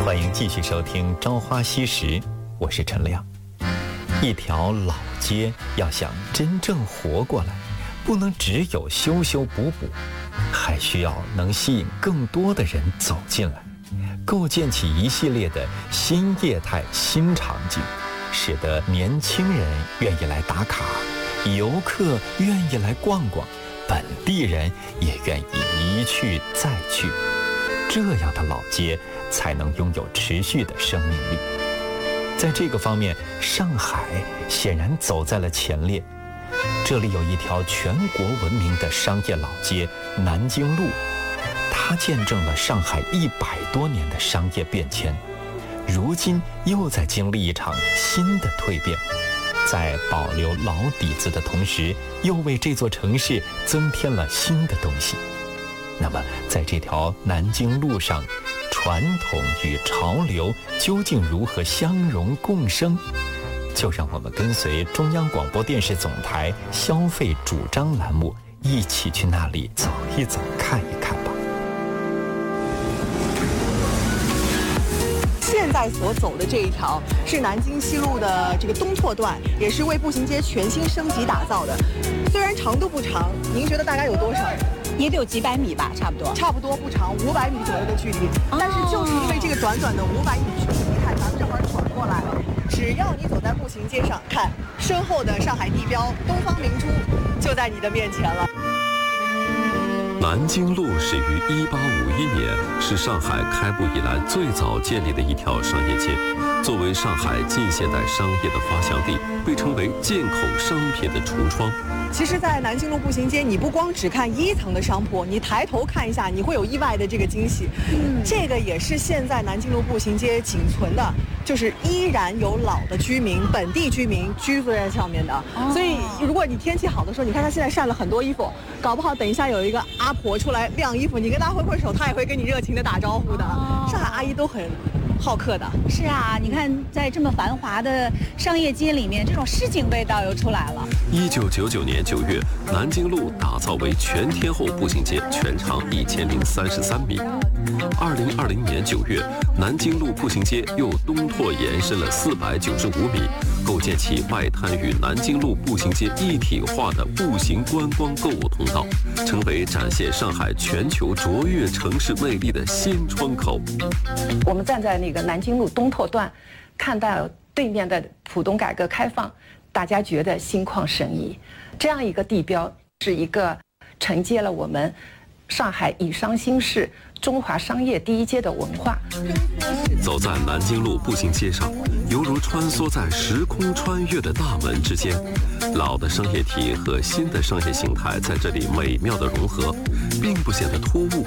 欢迎继续收听《朝花夕拾》，我是陈亮。一条老街要想真正活过来，不能只有修修补补，还需要能吸引更多的人走进来，构建起一系列的新业态、新场景，使得年轻人愿意来打卡，游客愿意来逛逛，本地人也愿意一去再去。这样的老街才能拥有持续的生命力。在这个方面，上海显然走在了前列。这里有一条全国闻名的商业老街南京路，它见证了上海100多年的商业变迁，如今又在经历一场新的蜕变，在保留老底子的同时，又为这座城市增添了新的东西。那么在这条南京路上，传统与潮流究竟如何相融共生？就让我们跟随中央广播电视总台消费主张栏目，一起去那里走一走，看一看吧。 现在所走的这一条是南京西路的这个东拓段，也是为步行街全新升级打造的。虽然长度不长，您觉得大概有多少？ 也得有几百米吧，差不多。 差不多不长，500米左右的距离。但是就是因为这个短短的500米距离，你看咱们这会儿转过来，只要你走在步行街上，看身后的上海地标东方明珠就在你的面前了。 南京路始于1851年，是上海开埠以来最早建立的一条商业街。作为上海近现代商业的发祥地，被称为进口商品的橱窗。 其实，在南京路步行街，你不光只看1层的商铺，你抬头看一下，你会有意外的这个惊喜。这个也是现在南京路步行街仅存的，就是依然有老的居民、本地居民居住在上面的。所以，如果你天气好的时候，你看他现在晒了很多衣服，搞不好等一下有一个阿婆出来晾衣服，你跟她挥挥手，她也会跟你热情的打招呼的。上海阿姨都很好客的。 是啊，你看在这么繁华的商业街里面，这种市井味道又出来了。 1999年9月，南京路打造为全天候步行街，全长1033米。2020年9月，南京路步行街又东拓延伸了495米，构建起外滩与南京路步行街一体化的步行观光购物通道，成为展现上海全球卓越城市魅力的新窗口。 我们站在那个南京路东拓段，看到对面的浦东改革开放，大家觉得心旷神怡。这样一个地标，是一个承接了我们上海以商兴市、中华商业第一街的文化。 走在南京路步行街上，犹如穿梭在时空穿越的大门之间，老的商业体和新的商业形态在这里美妙的融合，并不显得突兀。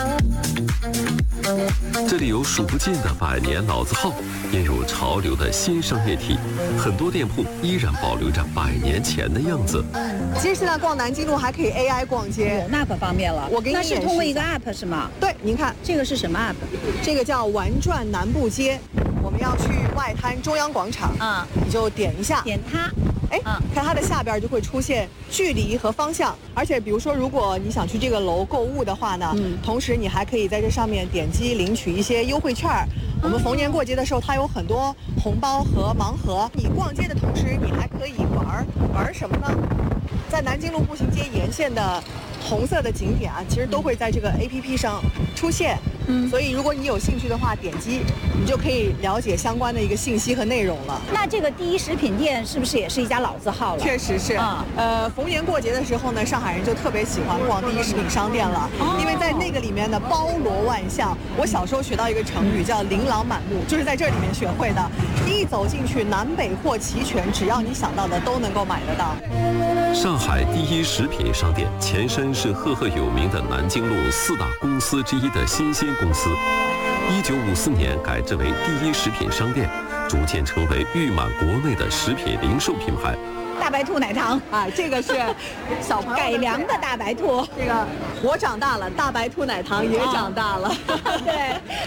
这里有数不尽的100年老字号，也有潮流的新商业体，很多店铺依然保留着100年前的样子。 其实现在逛南京路还可以 AI 逛街， 那可方便了。 我给你那是通过一个 app 是吗？ 对，您看这个是什么 app？ 这个叫玩转南部街。我们要去外滩中央广场，你就点一下， 点它。 看它的下边就会出现距离和方向，而且比如说如果你想去这个楼购物的话呢，同时你还可以在这上面点击领取一些优惠券。我们逢年过节的时候，它有很多红包和盲盒。你逛街的同时，你还可以玩什么呢？在南京路步行街沿线的红色的景点啊，其实都会在这个 APP 上出现。所以如果你有兴趣的话，点击你就可以了解相关的一个信息和内容了。 那这个第一食品店是不是也是一家老字号了？ 确实是。逢年过节的时候呢，上海人就特别喜欢逛第一食品商店了，因为在那个里面呢包罗万象。我小时候学到一个成语叫琳琅满目，就是在这里面学会的。一走进去，南北货齐全，只要你想到的都能够买得到。 上海第一食品商店前身是赫赫有名的南京路4大公司之一的新兴公司，1954年改制为第一食品商店，逐渐成为誉满国内的食品零售品牌。 大白兔奶糖啊，这个是小朋友改良的大白兔。 这个我长大了，大白兔奶糖也长大了。 对，大白兔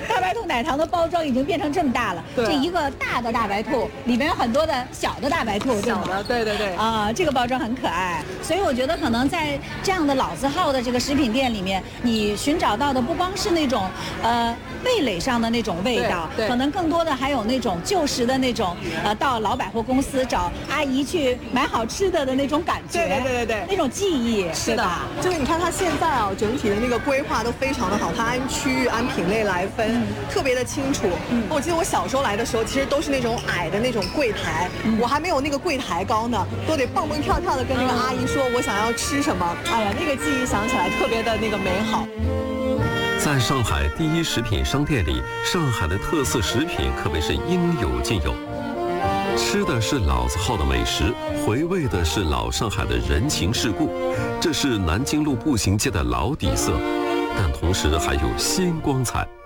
凤奶糖的包装已经变成这么大了，这一个大的大白兔里面有很多的小的大白兔， 小的，对对对， 啊，这个包装很可爱，所以我觉得可能在这样的老字号的这个食品店里面，你寻找到的不光是那种味蕾上的那种味道，可能更多的还有那种旧时的那种到老百货公司找阿姨去买好吃的那种感觉， 对， 那种记忆， 是的，就是你看它现在啊，整体的那个规划都非常的好，它按区域按品类来分，特别的清楚。我记得我小时候来的时候，其实都是那种矮的那种柜台，我还没有那个柜台高呢，都得蹦蹦跳跳的跟那个阿姨说我想要吃什么。哎呀，那个记忆想起来特别的那个美好。 在上海第一食品商店里，上海的特色食品可谓是应有尽有。吃的是老字号的美食，回味的是老上海的人情世故，这是南京路步行街的老底色，但同时还有新光彩。